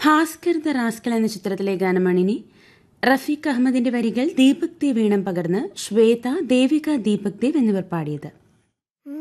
Bhaskar the rascal എന്ന ചിത്രത്തിലെ ഗാനമാണിനി. റഫീഖ് അഹമ്മദിന്റെ വരികൾ ദീപക് ദേവ് ഈണം പകർന്ന് ശ്വേത, ദേവിക ദീപക് ദേവ് എന്നിവർ പാടിയത്.